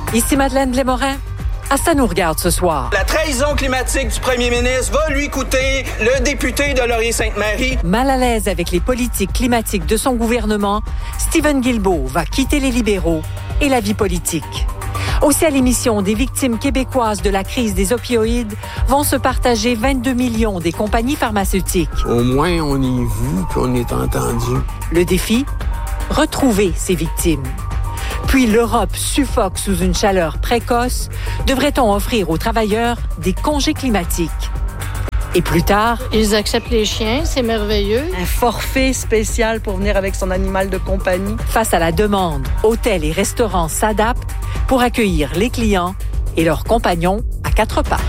Ici Madeleine Blais-Morin. Ah, ça nous regarde ce soir. La trahison climatique du premier ministre va lui coûter le député de Laurier-Sainte-Marie. Mal à l'aise avec les politiques climatiques de son gouvernement, Stephen Guilbeault va quitter les libéraux et la vie politique. Aussi à l'émission, des victimes québécoises de la crise des opioïdes vont se partager 22 millions des compagnies pharmaceutiques. Au moins, on est vu puis on est entendu. Le défi? Retrouver ces victimes. Puis l'Europe suffoque sous une chaleur précoce. Devrait-on offrir aux travailleurs des congés climatiques? Et plus tard... Ils acceptent les chiens, c'est merveilleux. Un forfait spécial pour venir avec son animal de compagnie. Face à la demande, hôtels et restaurants s'adaptent pour accueillir les clients et leurs compagnons à quatre pattes.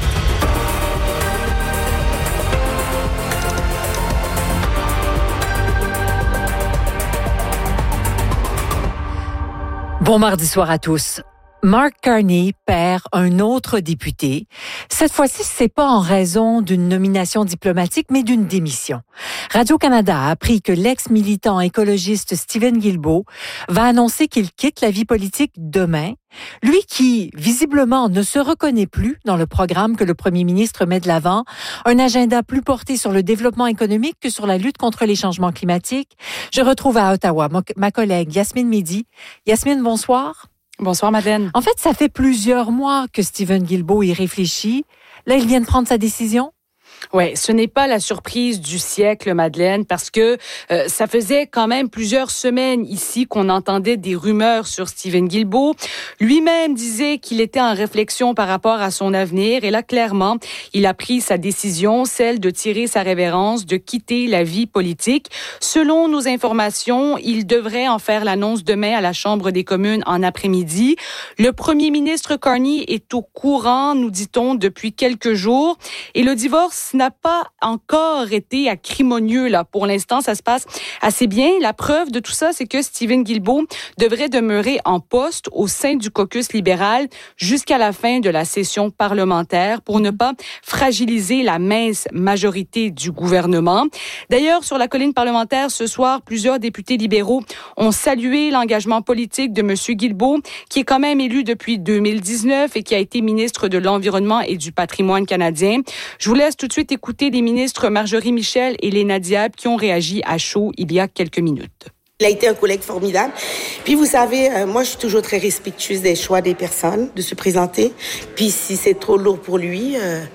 Bon mardi soir à tous. Mark Carney perd un autre député. Cette fois-ci, c'est pas en raison d'une nomination diplomatique, mais d'une démission. Radio-Canada a appris que l'ex-militant écologiste Stephen Guilbeault va annoncer qu'il quitte la vie politique demain. Lui qui, visiblement, ne se reconnaît plus dans le programme que le premier ministre met de l'avant, un agenda plus porté sur le développement économique que sur la lutte contre les changements climatiques. Je retrouve à Ottawa ma collègue Yasmine Mehdi. Yasmine, bonsoir. Bonsoir, Madeleine. En fait, ça fait plusieurs mois que Stephen Guilbeault y réfléchit. Là, il vient de prendre sa décision. Oui, ce n'est pas la surprise du siècle, Madeleine, parce que ça faisait quand même plusieurs semaines ici qu'on entendait des rumeurs sur Stephen Guilbeault. Lui-même disait qu'il était en réflexion par rapport à son avenir. Et là, clairement, il a pris sa décision, celle de tirer sa révérence, de quitter la vie politique. Selon nos informations, il devrait en faire l'annonce demain à la Chambre des communes en après-midi. Le premier ministre Carney est au courant, nous dit-on, depuis quelques jours. Et le divorce n'a pas encore été acrimonieux, là. Pour l'instant, ça se passe assez bien. La preuve de tout ça, c'est que Stephen Guilbeault devrait demeurer en poste au sein du caucus libéral jusqu'à la fin de la session parlementaire pour ne pas fragiliser la mince majorité du gouvernement. D'ailleurs, sur la colline parlementaire, ce soir, plusieurs députés libéraux ont salué l'engagement politique de M. Guilbeault, qui est quand même élu depuis 2019 et qui a été ministre de l'Environnement et du Patrimoine canadien. Je vous laisse tout de suite écouter les ministres Marjorie Michel et Léna Diab qui ont réagi à chaud il y a quelques minutes. Il a été un collègue formidable. Puis vous savez, moi je suis toujours très respectueuse des choix des personnes de se présenter. Puis si c'est trop lourd pour lui,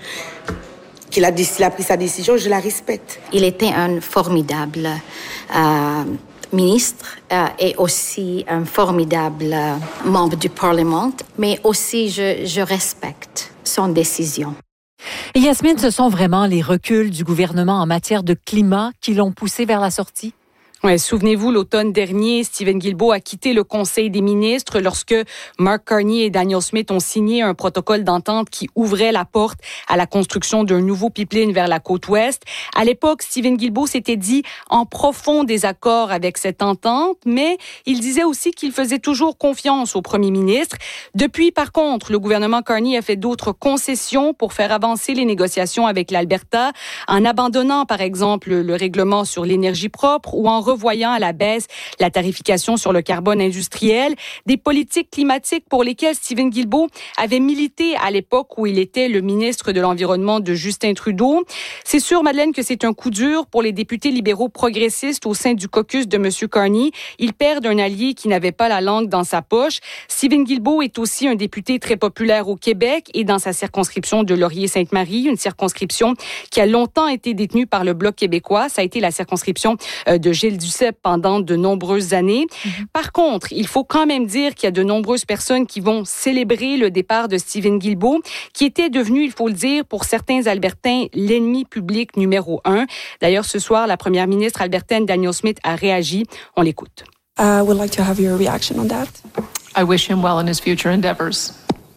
qu'il a pris sa décision, je la respecte. Il était un formidable ministre et aussi un formidable membre du Parlement, mais aussi je respecte son décision. Et Yasmine, ce sont vraiment les reculs du gouvernement en matière de climat qui l'ont poussé vers la sortie? Ouais, souvenez-vous, l'automne dernier, Stephen Guilbeault a quitté le Conseil des ministres lorsque Mark Carney et Danielle Smith ont signé un protocole d'entente qui ouvrait la porte à la construction d'un nouveau pipeline vers la côte ouest. À l'époque, Stephen Guilbeault s'était dit en profond désaccord avec cette entente, mais il disait aussi qu'il faisait toujours confiance au premier ministre. Depuis, par contre, le gouvernement Carney a fait d'autres concessions pour faire avancer les négociations avec l'Alberta, en abandonnant, par exemple, le règlement sur l'énergie propre ou en revoyant à la baisse la tarification sur le carbone industriel, des politiques climatiques pour lesquelles Stephen Guilbeault avait milité à l'époque où il était le ministre de l'Environnement de Justin Trudeau. C'est sûr, Madeleine, que c'est un coup dur pour les députés libéraux progressistes au sein du caucus de M. Carney. Ils perdent un allié qui n'avait pas la langue dans sa poche. Stephen Guilbeault est aussi un député très populaire au Québec et dans sa circonscription de Laurier-Sainte-Marie, une circonscription qui a longtemps été détenue par le Bloc québécois. Ça a été la circonscription de Gilles Duceppe pendant de nombreuses années. Par contre, il faut quand même dire qu'il y a de nombreuses personnes qui vont célébrer le départ de Stephen Guilbeault, qui était devenu, il faut le dire, pour certains Albertains, l'ennemi public numéro 1. D'ailleurs, ce soir, la première ministre albertaine Danielle Smith a réagi. On l'écoute. Would like to have your reaction on that. I wish him well in his future endeavors.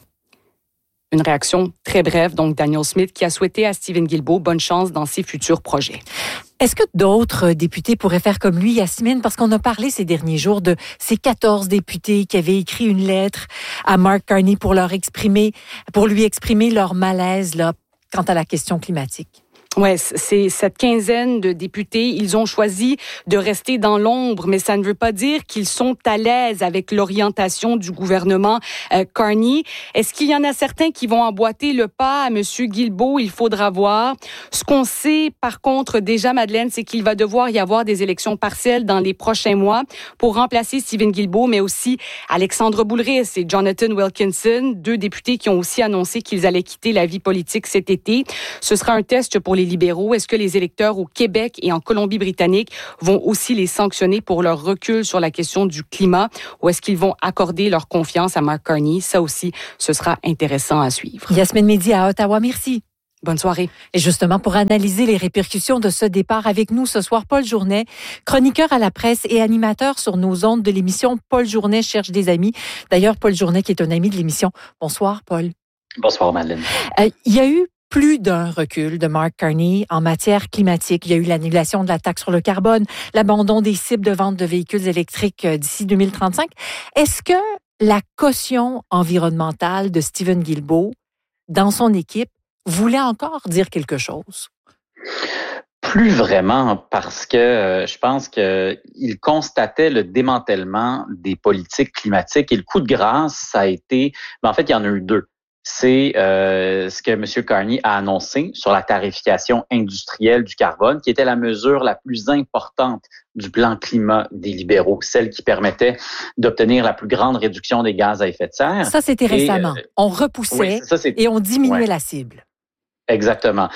Une réaction très brève, donc Danielle Smith, qui a souhaité à Stephen Guilbeault bonne chance dans ses futurs projets. Est-ce que d'autres députés pourraient faire comme lui, Yasmine? Parce qu'on a parlé ces derniers jours de ces 14 députés qui avaient écrit une lettre à Mark Carney pour lui exprimer leur malaise là, quant à la question climatique. Ouais, c'est cette quinzaine de députés. Ils ont choisi de rester dans l'ombre, mais ça ne veut pas dire qu'ils sont à l'aise avec l'orientation du gouvernement Carney. Est-ce qu'il y en a certains qui vont emboîter le pas à M. Guilbeault? Il faudra voir. Ce qu'on sait, par contre, déjà, Madeleine, c'est qu'il va devoir y avoir des élections partielles dans les prochains mois pour remplacer Stephen Guilbeault, mais aussi Alexandre Boulris et Jonathan Wilkinson, 2 députés qui ont aussi annoncé qu'ils allaient quitter la vie politique cet été. Ce sera un test pour les libéraux. Est-ce que les électeurs au Québec et en Colombie-Britannique vont aussi les sanctionner pour leur recul sur la question du climat, ou est-ce qu'ils vont accorder leur confiance à Mark Carney? Ça aussi, ce sera intéressant à suivre. Yasmine Mehdi à Ottawa, merci. Bonne soirée. Et justement, pour analyser les répercussions de ce départ avec nous ce soir, Paul Journet, chroniqueur à la presse et animateur sur nos ondes de l'émission Paul Journet cherche des amis. D'ailleurs, Paul Journet qui est un ami de l'émission. Bonsoir, Paul. Bonsoir, Madeleine. Il y a eu plus d'un recul de Mark Carney en matière climatique. Il y a eu l'annulation de la taxe sur le carbone, l'abandon des cibles de vente de véhicules électriques d'ici 2035. Est-ce que la caution environnementale de Stephen Guilbeault, dans son équipe, voulait encore dire quelque chose? Plus vraiment, parce que je pense qu'il constatait le démantèlement des politiques climatiques et le coup de grâce, ça a été... En fait, il y en a eu 2. C'est ce que M. Carney a annoncé sur la tarification industrielle du carbone, qui était la mesure la plus importante du plan climat des libéraux, celle qui permettait d'obtenir la plus grande réduction des gaz à effet de serre. Ça, c'était récemment. On repoussait et on diminuait la cible. Exactement.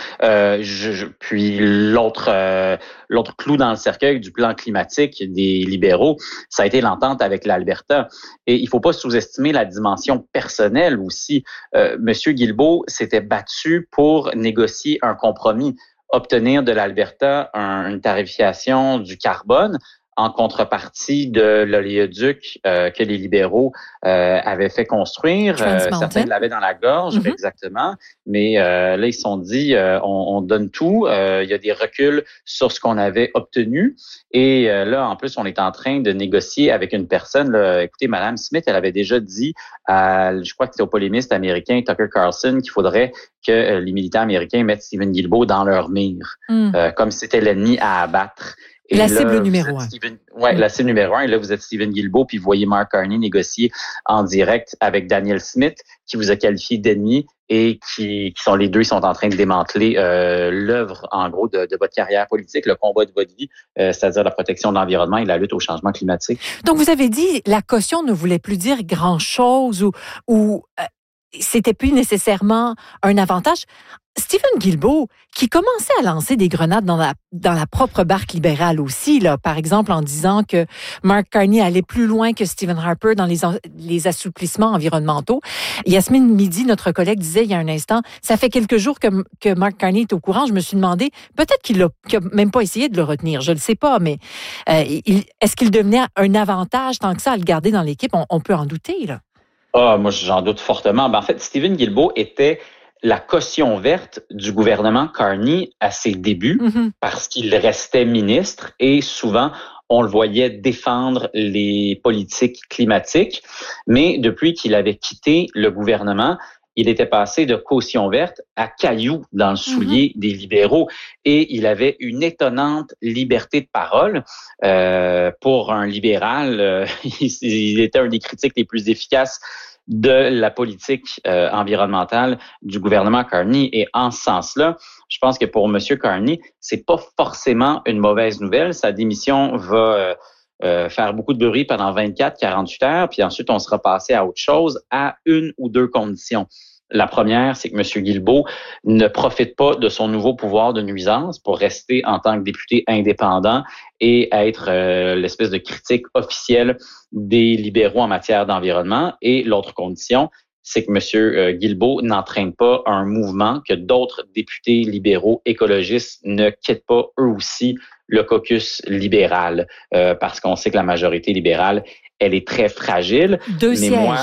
Puis l'autre clou dans le cercueil du plan climatique des libéraux, ça a été l'entente avec l'Alberta. Et il faut pas sous-estimer la dimension personnelle aussi. Monsieur Guilbeault s'était battu pour négocier un compromis, obtenir de l'Alberta une tarification du carbone en contrepartie de l'oléoduc que les libéraux avaient fait construire. Certains l'avaient dans la gorge, exactement. Mais là, ils se sont dit, on donne tout. Il y a des reculs sur ce qu'on avait obtenu. Et là, en plus, on est en train de négocier avec une personne. Là, écoutez, Mme Smith, elle avait déjà dit, je crois que c'était au polémiste américain Tucker Carlson, qu'il faudrait que les militants américains mettent Stephen Guilbeault dans leur mire, comme si c'était l'ennemi à abattre. Et la là, cible numéro 1. La cible numéro 1. Et là, vous êtes Stephen Guilbeault, puis vous voyez Mark Carney négocier en direct avec Daniel Smith, qui vous a qualifié d'ennemi et qui sont les deux, ils sont en train de démanteler l'œuvre, en gros, de votre carrière politique, le combat de votre vie, c'est-à-dire la protection de l'environnement et la lutte au changement climatique. Donc, vous avez dit la caution ne voulait plus dire grand-chose ou c'était plus nécessairement un avantage. Stephen Guilbeault, qui commençait à lancer des grenades dans la propre barque libérale aussi, là, par exemple en disant que Mark Carney allait plus loin que Stephen Harper dans les assouplissements environnementaux. Yasmine Mehdi, notre collègue, disait il y a un instant, ça fait quelques jours que Mark Carney est au courant. Je me suis demandé, peut-être qu'il n'a même pas essayé de le retenir, je ne le sais pas, mais est-ce qu'il devenait un avantage tant que ça à le garder dans l'équipe? On peut en douter, là. Moi, j'en doute fortement. En fait, Stephen Guilbeault était la caution verte du gouvernement Carney à ses débuts parce qu'il restait ministre et souvent, on le voyait défendre les politiques climatiques. Mais depuis qu'il avait quitté le gouvernement, il était passé de caution verte à caillou dans le soulier des libéraux et il avait une étonnante liberté de parole. Pour un libéral, il était un des critiques les plus efficaces de la politique environnementale du gouvernement Carney. Et en ce sens-là, je pense que pour M. Carney, c'est pas forcément une mauvaise nouvelle. Sa démission va faire beaucoup de bruit pendant 24-48 heures, puis ensuite on sera passé à autre chose à 1 ou 2 conditions. La première, c'est que M. Guilbeault ne profite pas de son nouveau pouvoir de nuisance pour rester en tant que député indépendant et être l'espèce de critique officielle des libéraux en matière d'environnement. Et l'autre condition, c'est que M. Guilbeault n'entraîne pas un mouvement, que d'autres députés libéraux écologistes ne quittent pas eux aussi le caucus libéral, parce qu'on sait que la majorité libérale, elle est très fragile. 2 sièges.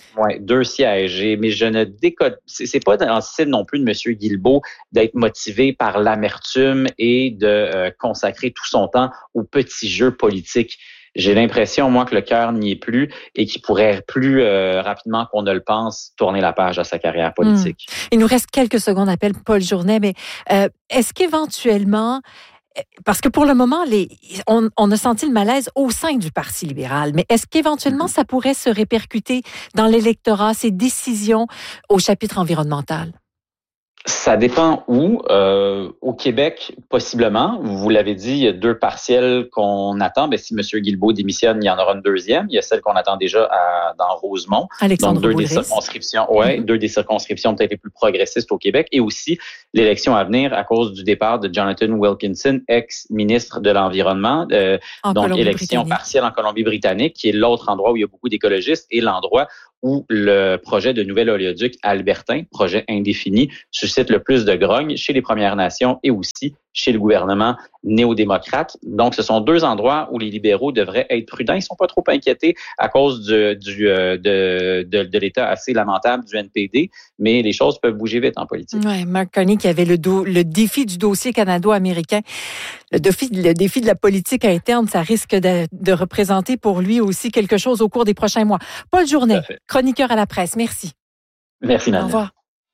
2 sièges. Mais je ne décode. C'est pas dans le style non plus de M. Guilbeault d'être motivé par l'amertume et de consacrer tout son temps aux petits jeux politiques. j'ai l'impression, moi, que le cœur n'y est plus et qu'il pourrait plus rapidement qu'on ne le pense tourner la page à sa carrière politique. Il nous reste quelques secondes à peine, Paul Journet, mais est-ce qu'éventuellement, parce que pour le moment, on a senti le malaise au sein du Parti libéral, mais est-ce qu'éventuellement ça pourrait se répercuter dans l'électorat, ces décisions au chapitre environnemental? Ça dépend où. Au Québec, possiblement. Vous l'avez dit, il y a 2 partiels qu'on attend. Ben, si M. Guilbeault démissionne, il y en aura une deuxième. Il y a celle qu'on attend déjà dans Rosemont. Alexandre Donc, 2 des circonscriptions, 2 des circonscriptions peut-être les plus progressistes au Québec. Et aussi l'élection à venir à cause du départ de Jonathan Wilkinson, ex-ministre de l'Environnement. Donc, élection partielle en Colombie-Britannique, qui est l'autre endroit où il y a beaucoup d'écologistes et l'endroit où le projet de nouvel oléoduc albertain, projet indéfini, suscite le plus de grogne chez les Premières Nations et aussi chez le gouvernement néo-démocrate. Donc, ce sont 2 endroits où les libéraux devraient être prudents. Ils ne sont pas trop inquiétés à cause de l'état assez lamentable du NPD, mais les choses peuvent bouger vite en politique. Oui, Mark Carney qui avait le défi du dossier canado-américain, le défi de la politique interne, ça risque de représenter pour lui aussi quelque chose au cours des prochains mois. Paul Journet, chroniqueur à la presse, merci. Merci, Madeleine. Au revoir.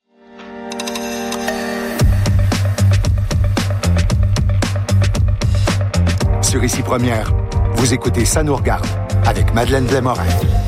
Sur Ici Première, vous écoutez Ça nous regarde avec Madeleine Blais-Morin.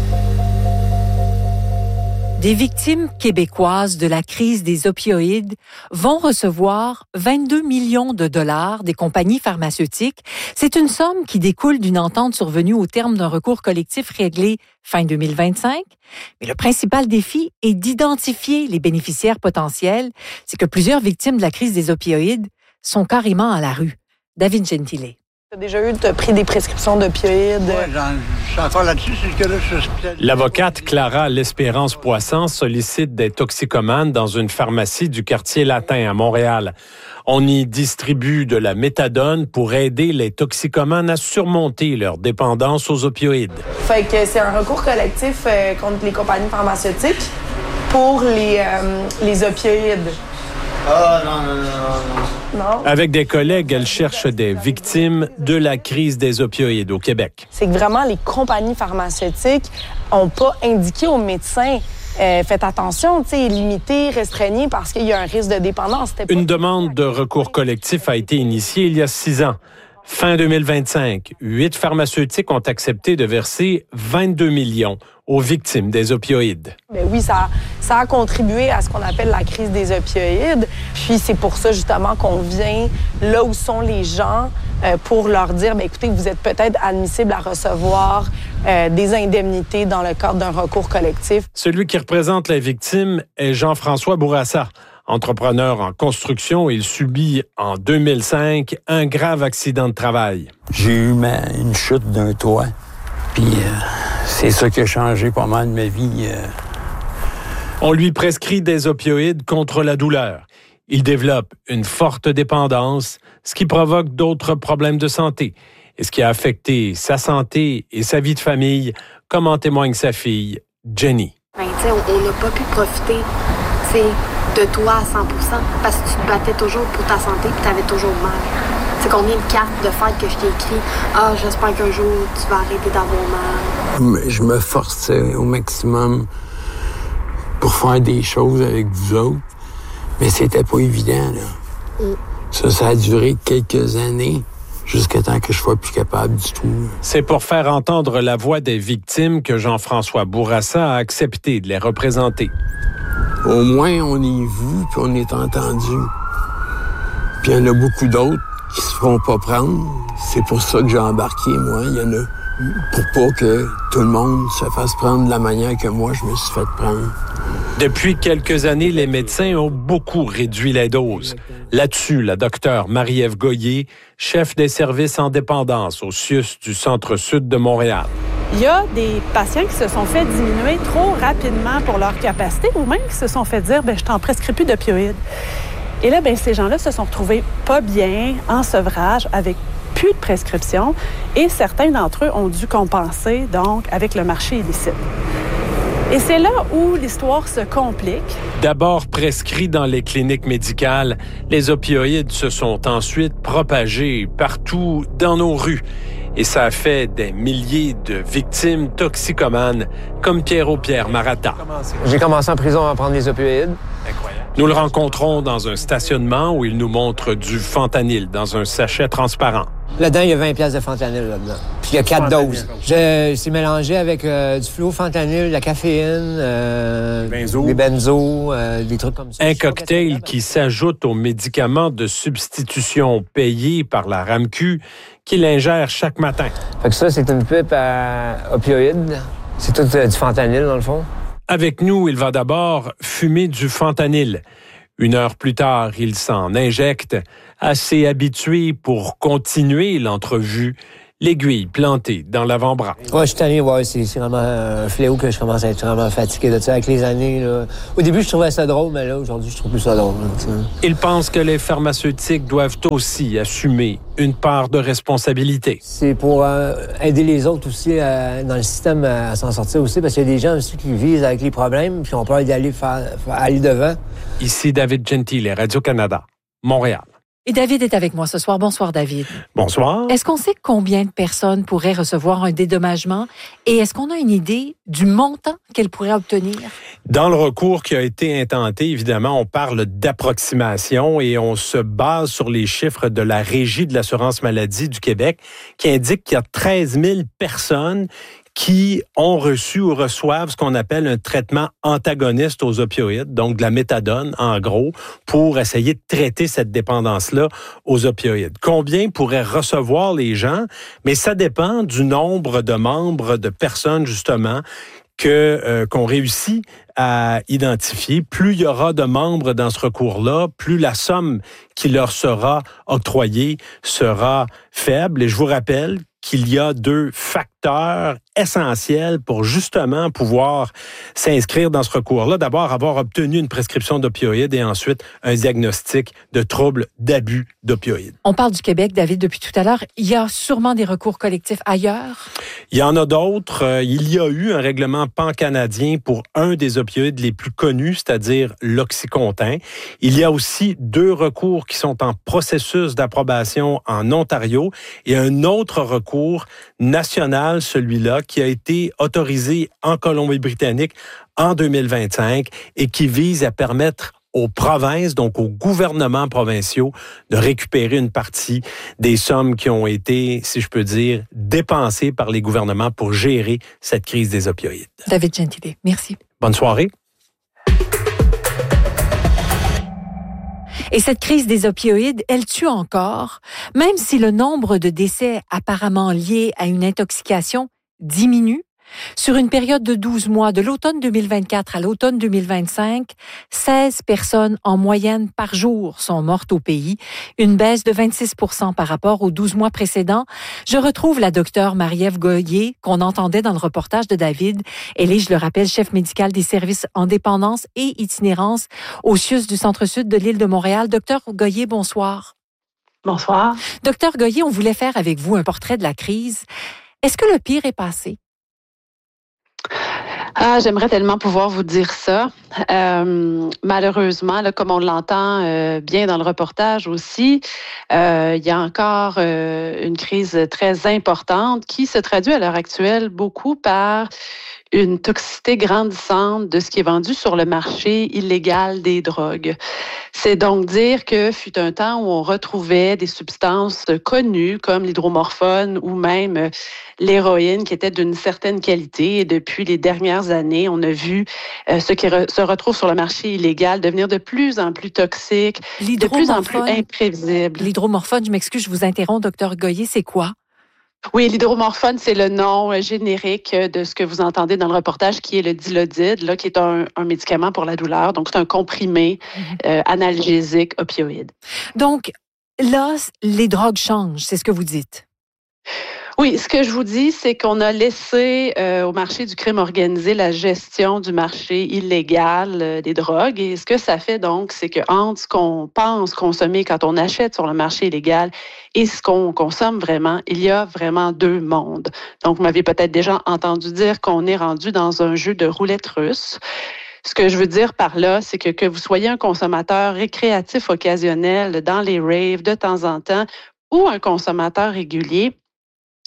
Des victimes québécoises de la crise des opioïdes vont recevoir 22 millions de dollars des compagnies pharmaceutiques. C'est une somme qui découle d'une entente survenue au terme d'un recours collectif réglé fin 2025. Mais le principal défi est d'identifier les bénéficiaires potentiels. C'est que plusieurs victimes de la crise des opioïdes sont carrément à la rue. David Gentile. Tu as déjà pris des prescriptions d'opioïdes? Oui, j'en encore là-dessus. C'est que là, L'avocate Clara L'Espérance-Poisson sollicite des toxicomanes dans une pharmacie du quartier latin à Montréal. On y distribue de la méthadone pour aider les toxicomanes à surmonter leur dépendance aux opioïdes. Fait que c'est un recours collectif contre les compagnies pharmaceutiques pour les opioïdes. Ah, non. Avec des collègues, elle cherche des victimes de la crise des opioïdes au Québec. C'est que vraiment, les compagnies pharmaceutiques n'ont pas indiqué aux médecins faites attention, limitez, restreignez parce qu'il y a un risque de dépendance. Une demande de recours collectif a été initiée il y a 6 ans. Fin 2025, 8 pharmaceutiques ont accepté de verser 22 millions aux victimes des opioïdes. Bien oui, ça a contribué à ce qu'on appelle la crise des opioïdes. Puis c'est pour ça justement qu'on vient là où sont les gens pour leur dire, bien, écoutez, vous êtes peut-être admissible à recevoir des indemnités dans le cadre d'un recours collectif. Celui qui représente les victimes est Jean-François Bourassa. Entrepreneur en construction, il subit en 2005 un grave accident de travail. J'ai eu une chute d'un toit, puis c'est ça qui a changé pas mal de ma vie. On lui prescrit des opioïdes contre la douleur. Il développe une forte dépendance, ce qui provoque d'autres problèmes de santé et ce qui a affecté sa santé et sa vie de famille, comme en témoigne sa fille, Jenny. On n'a pas pu profiter de toi à 100% parce que tu te battais toujours pour ta santé et tu avais toujours mal. C'est combien de cartes de fête que je t'ai écrit? Ah, j'espère qu'un jour tu vas arrêter d'avoir mal. Je me forçais au maximum pour faire des choses avec vous autres, mais c'était pas évident, là. Ça a duré quelques années jusqu'à temps que je sois plus capable du tout. C'est pour faire entendre la voix des victimes que Jean-François Bourassa a accepté de les représenter. Au moins, on est vu puis on est entendu. Puis il y en a beaucoup d'autres qui se feront pas prendre. C'est pour ça que j'ai embarqué, moi. Il y en a pour pas que tout le monde se fasse prendre de la manière que moi, je me suis fait prendre. Depuis quelques années, les médecins ont beaucoup réduit les doses. Là-dessus, la docteure Marie-Ève Goyer, chef des services en dépendance au CIUS du Centre-Sud de Montréal. Il y a des patients qui se sont fait diminuer trop rapidement pour leur capacité ou même qui se sont fait dire « je t'en prescris plus d'opioïdes ». Et là, ces gens-là se sont retrouvés pas bien, en sevrage, avec plus de prescription et certains d'entre eux ont dû compenser donc avec le marché illicite. Et c'est là où l'histoire se complique. D'abord prescrits dans les cliniques médicales, les opioïdes se sont ensuite propagés partout dans nos rues. Et ça a fait des milliers de victimes toxicomanes comme Pierre Marata. J'ai commencé en prison à prendre des opioïdes. Incroyable. Nous le rencontrons dans un stationnement où il nous montre du fentanyl dans un sachet transparent. Là-dedans, il y a 20 piastres de fentanyl là-dedans. Puis il y a 4 doses. C'est mélangé avec du fluofentanyl, de la caféine, des benzos, des trucs comme ça. Un cocktail qui s'ajoute aux médicaments de substitution payés par la RAMQ qu'il ingère chaque matin. Fait que ça, c'est une pipe à opioïdes. C'est tout du fentanyl, dans le fond. Avec nous, il va d'abord fumer du fentanyl. 1 heure plus tard, il s'en injecte, assez habitué pour continuer l'entrevue, l'aiguille plantée dans l'avant-bras. Ouais, je suis tanné, ouais, c'est vraiment un fléau que je commence à être vraiment fatigué de ça avec les années. Là. Au début, je trouvais ça drôle, mais là, aujourd'hui, je trouve plus ça drôle. Là, il pense que les pharmaceutiques doivent aussi assumer une part de responsabilité. C'est pour aider les autres aussi dans le système à s'en sortir aussi, parce qu'il y a des gens aussi qui vivent avec les problèmes, puis ont peur d'aller aller devant. Ici David Gentile, Radio-Canada, Montréal. Et David est avec moi ce soir. Bonsoir, David. Bonsoir. Est-ce qu'on sait combien de personnes pourraient recevoir un dédommagement et est-ce qu'on a une idée du montant qu'elles pourraient obtenir? Dans le recours qui a été intenté, évidemment, on parle d'approximation et on se base sur les chiffres de la Régie de l'assurance maladie du Québec qui indique qu'il y a 13 000 personnes qui ont reçu ou reçoivent ce qu'on appelle un traitement antagoniste aux opioïdes, donc de la méthadone, en gros, pour essayer de traiter cette dépendance-là aux opioïdes. Combien pourraient recevoir les gens? Mais ça dépend du nombre de membres, de personnes, justement, qu'on réussit à identifier. Plus il y aura de membres dans ce recours-là, plus la somme qui leur sera octroyée sera faible. Et je vous rappelle qu'il y a 2 facteurs essentiels pour justement pouvoir s'inscrire dans ce recours-là. D'abord, avoir obtenu une prescription d'opioïdes et ensuite un diagnostic de troubles d'abus d'opioïdes. On parle du Québec, David, depuis tout à l'heure. Il y a sûrement des recours collectifs ailleurs? Il y en a d'autres. Il y a eu un règlement pan-canadien pour un des opioïdes les plus connus, c'est-à-dire l'Oxycontin. Il y a aussi 2 recours qui sont en processus d'approbation en Ontario et un autre recours national, celui-là, qui a été autorisé en Colombie-Britannique en 2025 et qui vise à permettre aux provinces, donc aux gouvernements provinciaux, de récupérer une partie des sommes qui ont été, si je peux dire, dépensées par les gouvernements pour gérer cette crise des opioïdes. David Gentile, merci. Bonne soirée. Et cette crise des opioïdes, elle tue encore, même si le nombre de décès apparemment liés à une intoxication diminue. Sur une période de 12 mois, de l'automne 2024 à l'automne 2025, 16 personnes en moyenne par jour sont mortes au pays, une baisse de 26% par rapport aux 12 mois précédents. Je retrouve la docteure Marie-Ève Goyer, qu'on entendait dans le reportage de David. Elle est, je le rappelle, chef médical des services en dépendance et itinérance au CIUS du Centre-Sud de l'île de Montréal. Docteur Goyer, bonsoir. Bonsoir. Docteur Goyer, on voulait faire avec vous un portrait de la crise. Est-ce que le pire est passé? J'aimerais tellement pouvoir vous dire ça. Malheureusement, là, comme on l'entend bien dans le reportage aussi, il y a encore une crise très importante qui se traduit à l'heure actuelle beaucoup par une toxicité grandissante de ce qui est vendu sur le marché illégal des drogues. C'est donc dire que fut un temps où on retrouvait des substances connues comme l'hydromorphone ou même l'héroïne qui était d'une certaine qualité. Et depuis les dernières années, on a vu ce qui se retrouve sur le marché illégal devenir de plus en plus toxique, de plus en plus imprévisible. L'hydromorphone, je m'excuse, je vous interromps, docteur Goyer, c'est quoi? Oui, l'hydromorphone, c'est le nom générique de ce que vous entendez dans le reportage, qui est le Dilaudid, là, qui est un médicament pour la douleur. Donc, c'est un comprimé analgésique opioïde. Donc, là, les drogues changent, c'est ce que vous dites? Oui, ce que je vous dis, c'est qu'on a laissé au marché du crime organisé la gestion du marché illégal des drogues. Et ce que ça fait donc, c'est que entre ce qu'on pense consommer quand on achète sur le marché illégal et ce qu'on consomme vraiment, il y a vraiment 2 mondes. Donc, vous m'avez peut-être déjà entendu dire qu'on est rendu dans un jeu de roulette russe. Ce que je veux dire par là, c'est que vous soyez un consommateur récréatif occasionnel dans les raves de temps en temps ou un consommateur régulier,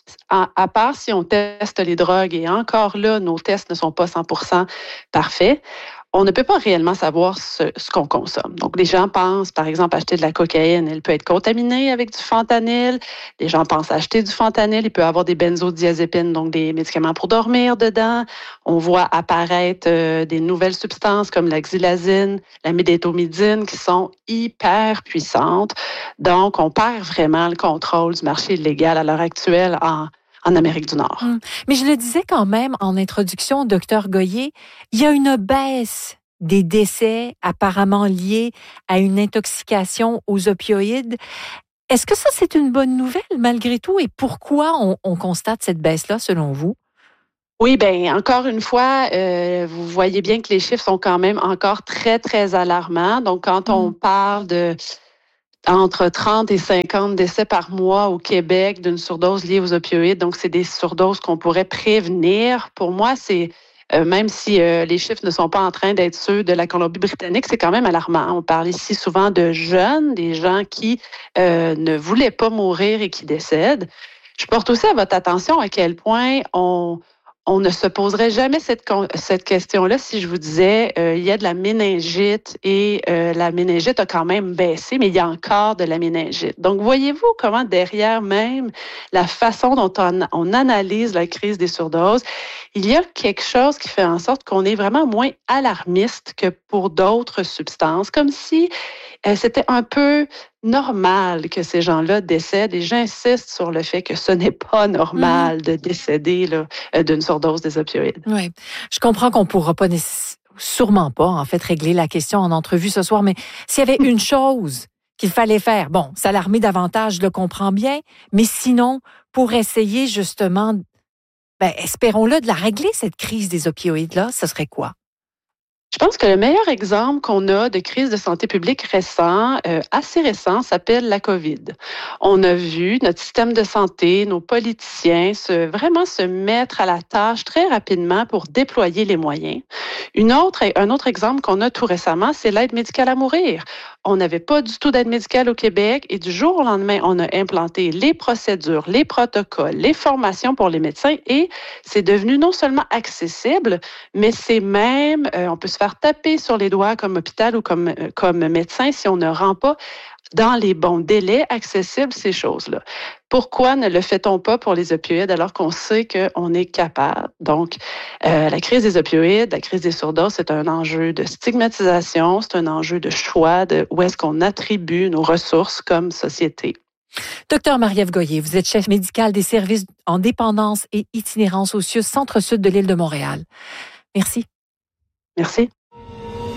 à part si on teste les drogues, et encore là, nos tests ne sont pas 100% parfaits, on ne peut pas réellement savoir ce qu'on consomme. Donc, les gens pensent, par exemple, acheter de la cocaïne, elle peut être contaminée avec du fentanyl. Les gens pensent acheter du fentanyl, il peut y avoir des benzodiazépines, donc des médicaments pour dormir dedans. On voit apparaître des nouvelles substances comme la xylazine, la médétomidine, qui sont hyper puissantes. Donc, on perd vraiment le contrôle du marché illégal à l'heure actuelle en Amérique du Nord. Mais je le disais quand même en introduction, Dr Goyer, il y a une baisse des décès apparemment liés à une intoxication aux opioïdes. Est-ce que ça, c'est une bonne nouvelle malgré tout? Et pourquoi on constate cette baisse-là, selon vous? Oui, bien, encore une fois, vous voyez bien que les chiffres sont quand même encore très, très alarmants. Donc, quand on parle de entre 30 et 50 décès par mois au Québec d'une surdose liée aux opioïdes. Donc, c'est des surdoses qu'on pourrait prévenir. Pour moi, c'est, même si les chiffres ne sont pas en train d'être ceux de la Colombie-Britannique, c'est quand même alarmant. On parle ici souvent de jeunes, des gens qui ne voulaient pas mourir et qui décèdent. Je porte aussi à votre attention à quel point on ne se poserait jamais cette question-là si je vous disais il y a de la méningite et la méningite a quand même baissé, mais il y a encore de la méningite. Donc, voyez-vous comment derrière même la façon dont on analyse la crise des surdoses, il y a quelque chose qui fait en sorte qu'on est vraiment moins alarmiste que pour d'autres substances, comme si c'était un peu normal que ces gens-là décèdent. Et j'insiste sur le fait que ce n'est pas normal de décéder d'une surdose des opioïdes. Oui, je comprends qu'on ne pourra pas sûrement pas, en fait, régler la question en entrevue ce soir, mais s'il y avait une chose qu'il fallait faire, bon, s'alarmer davantage, je le comprends bien, mais sinon, pour essayer justement, espérons-le, de la régler, cette crise des opioïdes-là, ce serait quoi? Je pense que le meilleur exemple qu'on a de crise de santé publique assez récent, s'appelle la COVID. On a vu notre système de santé, nos politiciens vraiment se mettre à la tâche très rapidement pour déployer les moyens. Un autre exemple qu'on a tout récemment, c'est l'aide médicale à mourir. On n'avait pas du tout d'aide médicale au Québec et du jour au lendemain, on a implanté les procédures, les protocoles, les formations pour les médecins et c'est devenu non seulement accessible, mais c'est même, on peut se faire taper sur les doigts comme hôpital ou comme médecin si on ne rend pas dans les bons délais accessibles ces choses-là. Pourquoi ne le fait-on pas pour les opioïdes alors qu'on sait qu'on est capable? Donc, la crise des opioïdes, la crise des surdoses, c'est un enjeu de stigmatisation, c'est un enjeu de choix de où est-ce qu'on attribue nos ressources comme société. Docteur Marie-Ève Goyer, vous êtes chef médical des services en dépendance et itinérance au CIUS Centre-Sud de l'île de Montréal. Merci. Merci.